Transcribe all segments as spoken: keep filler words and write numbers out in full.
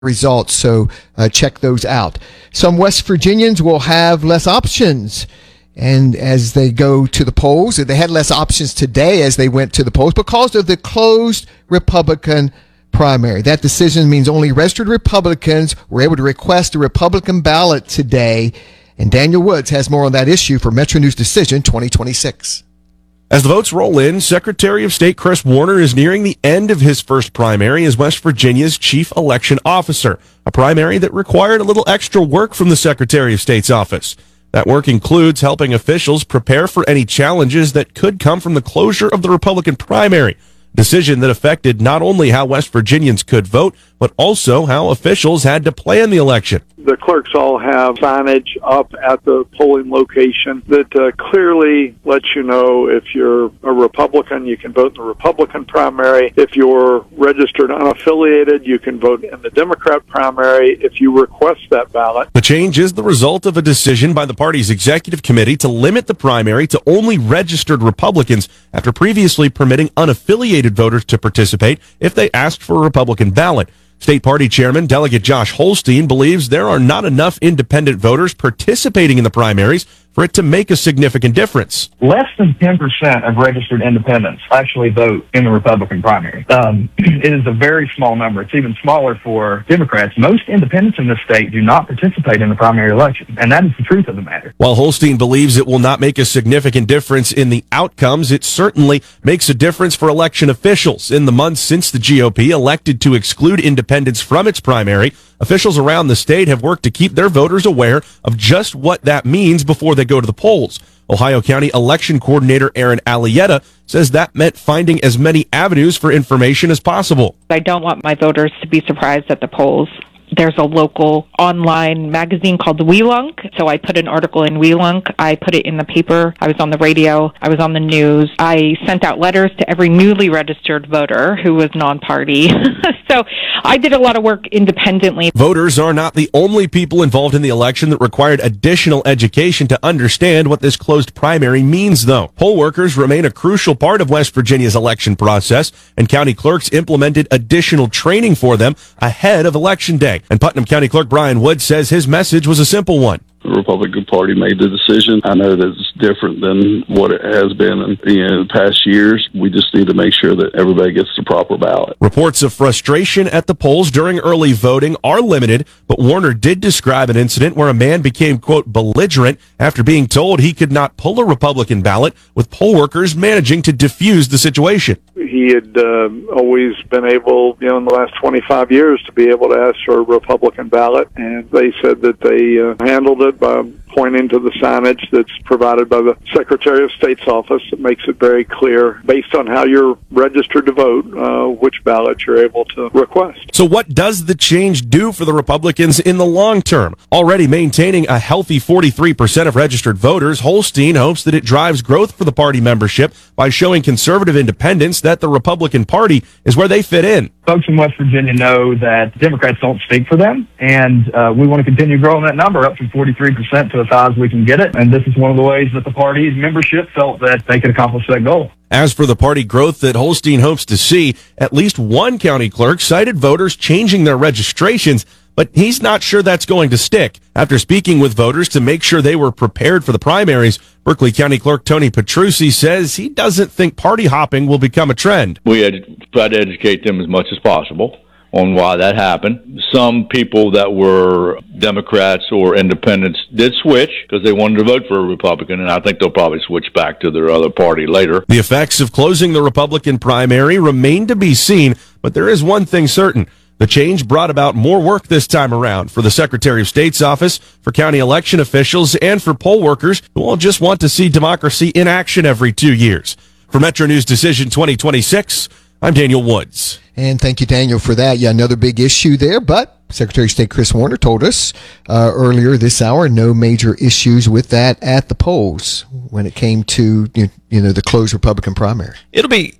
results, so uh, check those out. Some West Virginians will have less options, and as they go to the polls, they had less options today as they went to the polls because of the closed Republican primary. That decision means only registered Republicans were able to request a Republican ballot today, and Daniel Woods has more on that issue for Metro News Decision twenty twenty-six. As the votes roll in, Secretary of State Chris Warner is nearing the end of his first primary as West Virginia's chief election officer, a primary that required a little extra work from the Secretary of State's office. That work includes helping officials prepare for any challenges that could come from the closure of the Republican primary, a decision that affected not only how West Virginians could vote, but also how officials had to plan the election. The clerks all have signage up at the polling location that uh, clearly lets you know if you're a Republican, you can vote in the Republican primary. If you're registered unaffiliated, you can vote in the Democrat primary if you request that ballot. The change is the result of a decision by the party's executive committee to limit the primary to only registered Republicans after previously permitting unaffiliated voters to participate if they asked for a Republican ballot. State Party Chairman Delegate Josh Holstein believes there are not enough independent voters participating in the primaries for it to make a significant difference. Less than ten percent of registered independents actually vote in the Republican primary. Um, it is a very small number. It's even smaller for Democrats. Most independents in this state do not participate in the primary election, and that is the truth of the matter. While Holstein believes it will not make a significant difference in the outcomes, it certainly makes a difference for election officials. In the months since the G O P elected to exclude independents from its primary, officials around the state have worked to keep their voters aware of just what that means before they go to the polls. Ohio County Election Coordinator Aaron Alietta says that meant finding as many avenues for information as possible. I don't want my voters to be surprised at the polls. There's a local online magazine called the WeLunk, so I put an article in WeLunk. I put it in the paper. I was on the radio. I was on the news. I sent out letters to every newly registered voter who was non-party. So I did a lot of work independently. Voters are not the only people involved in the election that required additional education to understand what this closed primary means, though. Poll workers remain a crucial part of West Virginia's election process, and county clerks implemented additional training for them ahead of Election Day. And Putnam County Clerk Brian Wood says his message was a simple one. The Republican Party made the decision. I know that it's different than what it has been in you know, the past years. We just need to make sure that everybody gets the proper ballot. Reports of frustration at the polls during early voting are limited, but Warner did describe an incident where a man became, quote, belligerent after being told he could not pull a Republican ballot, with poll workers managing to diffuse the situation. He had uh, always been able, you know, in the last twenty-five years to be able to ask for a Republican ballot, and they said that they uh, handled it by pointing to the signage that's provided by the Secretary of State's office. It makes it very clear, based on how you're registered to vote, uh, which ballot you're able to request. So what does the change do for the Republicans in the long term? Already maintaining a healthy forty-three percent of registered voters, Holstein hopes that it drives growth for the party membership by showing conservative independents that the Republican Party is where they fit in. Folks in West Virginia know that Democrats don't speak for them, and uh, we want to continue growing that number up from forty-three percent to as high as we can get it. And this is one of the ways that the party's membership felt that they could accomplish that goal. As for the party growth that Holstein hopes to see, at least one county clerk cited voters changing their registrations, but he's not sure that's going to stick. After speaking with voters to make sure they were prepared for the primaries, Berkeley County Clerk Tony Petrucci says he doesn't think party hopping will become a trend. We had tried to educate them as much as possible on why that happened. Some people that were Democrats or independents did switch because they wanted to vote for a Republican, and I think they'll probably switch back to their other party later. The effects of closing the Republican primary remain to be seen, but there is one thing certain. The change brought about more work this time around for the Secretary of State's office, for county election officials, and for poll workers who all just want to see democracy in action every two years. For Metro News Decision twenty twenty-six, I'm Daniel Woods. And thank you, Daniel, for that. Yeah, another big issue there, but Secretary of State Chris Warner told us uh, earlier this hour no major issues with that at the polls when it came to, you know, the closed Republican primary. It'll be,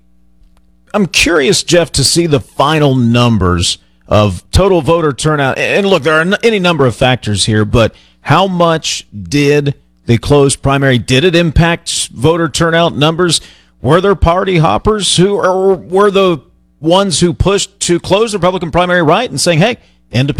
I'm curious, Jeff, to see the final numbers of total voter turnout. And look, there are any number of factors here, but how much did the closed primary, did it impact voter turnout numbers? Were there party hoppers who, or were the ones who pushed to close the Republican primary right and saying, hey, independent